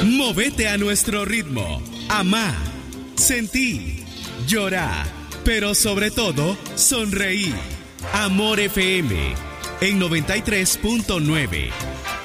Movete a nuestro ritmo. Amá, sentí, llorá, pero sobre todo, sonreí. Amor FM en 93.9.